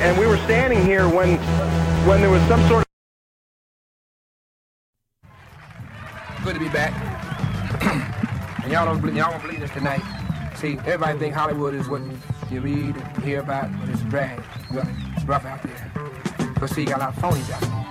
and we were standing here when there was some sort of... Good to be back. And y'all won't believe this tonight. See, everybody think Hollywood is what you read and hear about, but it's drag. Well, it's rough out there. But see, you got a lot of phonies out there.